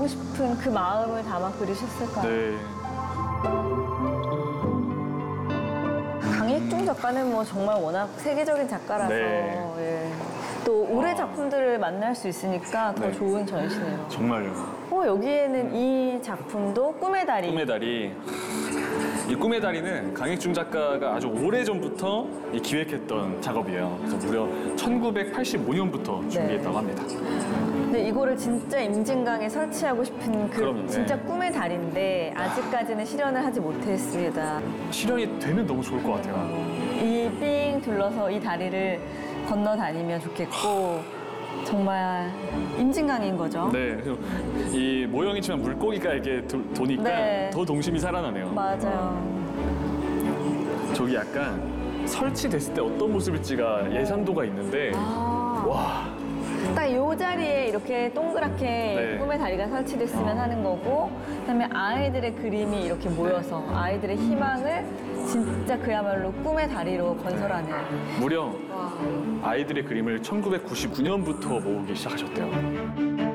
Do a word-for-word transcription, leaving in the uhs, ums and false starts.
하고 싶은 그 마음을 담아 그리셨을까요? 네. 강익중 작가는 뭐 정말 워낙 세계적인 작가라서 네. 예. 또 올해 작품들을 만날 수 있으니까 더 네. 좋은 전시네요. 정말요. 어, 여기에는 이 작품도 꿈의 다리. 꿈의 다리. 이 꿈의 다리는 강익중 작가가 아주 오래전부터 이 기획했던 작업이에요. 그래서 무려 천구백팔십오 년부터 준비했다고 합니다. 근데 이거를 진짜 임진강에 설치하고 싶은 그 그럼요, 진짜 네. 꿈의 다리인데 아직까지는 실현을 하지 못했습니다. 실현이 되면 너무 좋을 것 같아요. 이 삥 둘러서 이 다리를 건너 다니면 좋겠고 정말 임진강인 거죠. 네. 그래서 이 모형이지만 물고기가 이렇게 도, 도니까 네. 더 동심이 살아나네요. 맞아요. 저기 약간 설치됐을 때 어떤 모습일지가 예상도가 있는데 아, 와. 딱 이 자리에 이렇게 동그랗게 네. 꿈의 다리가 설치됐으면 어. 하는 거고 그다음에 아이들의 그림이 이렇게 모여서 아이들의 희망을 진짜 그야말로 꿈의 다리로 건설하는 무려 와. 아이들의 그림을 천구백구십구 년부터 모으기 시작하셨대요.